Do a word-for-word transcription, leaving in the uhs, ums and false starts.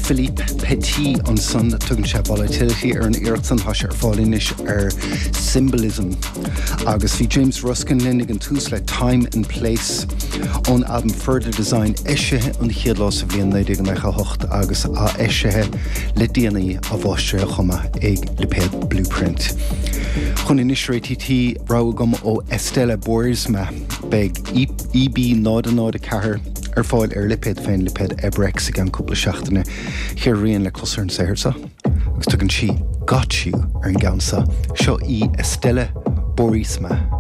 Philippe Petit an son tugann sé volatility ar an iireachtain tá sé ar fáilínis ar symbolism. Agus bhí James Ruskin linnig an tús le time and place ón album Further Design eisithe an chiad lá sa bhíon néidir an echa hocht agus a eisithe le déanaí a bháiste chuma ag le péad Blueprint. Chun inis réitítí rágam ó Estella Boersma beag E B nád a nád a cethir ar fáil ar lipéad féin lipéad ebrex ag an cúpla seachtainna chéir rion le cosar an saoirsa. Agus tugann si got you ar an gceansa seo í Estella Boersma.